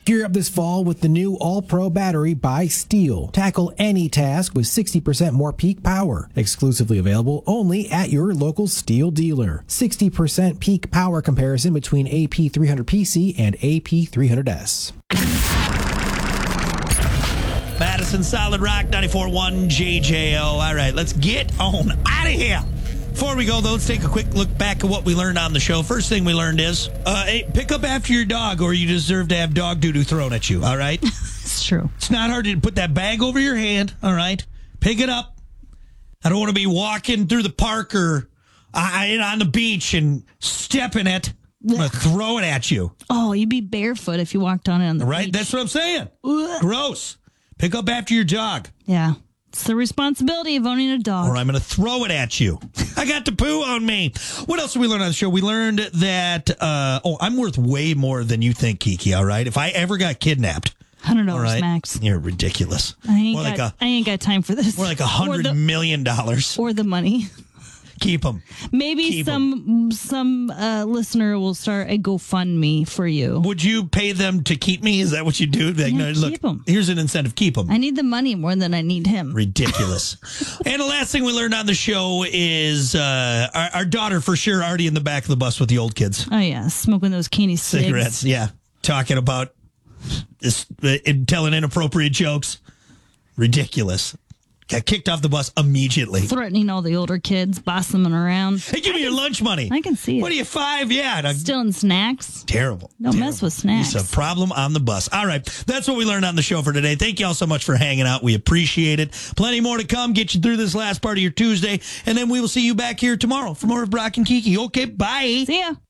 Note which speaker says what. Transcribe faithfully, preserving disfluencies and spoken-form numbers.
Speaker 1: Gear up this fall with the new All-Pro battery by Steel. Tackle any task with sixty percent more peak power. Exclusively available only at your local Steel dealer. sixty percent peak power comparison between A P three hundred P C and A P three hundred S.
Speaker 2: Madison Solid Rock ninety-four point one J J O. All right, let's get on out of here. Before we go, though, let's take a quick look back at what we learned on the show. First thing we learned is, uh, hey, pick up after your dog or you deserve to have dog doo-doo thrown at you, all right?
Speaker 3: It's true.
Speaker 2: It's not hard to put that bag over your hand, all right? Pick it up. I don't want to be walking through the park or uh, on the beach and stepping it. I'm going to throw it at you.
Speaker 3: Oh, you'd be barefoot if you walked on it on the
Speaker 2: Right?
Speaker 3: beach.
Speaker 2: That's what I'm saying.
Speaker 3: Ugh.
Speaker 2: Gross. Pick up after your dog.
Speaker 3: Yeah. It's the responsibility of owning a dog.
Speaker 2: Or I'm going to throw it at you. I got the poo on me. What else did we learn on the show? We learned that, uh, oh, I'm worth way more than you think, Kiki, all right? If I ever got kidnapped.
Speaker 3: one hundred dollars
Speaker 2: all right,
Speaker 3: max.
Speaker 2: You're ridiculous.
Speaker 3: I ain't,
Speaker 2: more
Speaker 3: got,
Speaker 2: like a,
Speaker 3: I ain't got time for this.
Speaker 2: More like a hundred million dollars.
Speaker 3: Or the money.
Speaker 2: Keep them.
Speaker 3: Maybe
Speaker 2: Keep
Speaker 3: some
Speaker 2: 'em.
Speaker 3: some uh, listener will start a GoFundMe for you.
Speaker 2: Would you pay them to keep me? Is that what you do? Like,
Speaker 3: Yeah,
Speaker 2: no, look,
Speaker 3: keep 'em.
Speaker 2: Here's an incentive. Keep them.
Speaker 3: I need the money more than I need him.
Speaker 2: Ridiculous. And the last thing we learned on the show is uh, our, our daughter, for sure, already in the back of the bus with the old kids.
Speaker 3: Oh, yeah. Smoking those candy cigs.
Speaker 2: Cigarettes, yeah. Talking about this, uh, telling inappropriate jokes. Ridiculous. Got kicked off the bus immediately.
Speaker 3: Threatening all the older kids, bossing them around.
Speaker 2: Hey, give me your lunch money.
Speaker 3: I can see it.
Speaker 2: What are you, five? Yeah. no,
Speaker 3: Stealing snacks.
Speaker 2: Terrible.
Speaker 3: Don't
Speaker 2: Terrible.
Speaker 3: mess with snacks.
Speaker 2: It's a problem on the bus. All right. That's what we learned on the show for today. Thank you all so much for hanging out. We appreciate it. Plenty more to come. Get you through this last part of your Tuesday. And then we will see you back here tomorrow for more of Brock and Kiki. Okay, bye.
Speaker 3: See ya.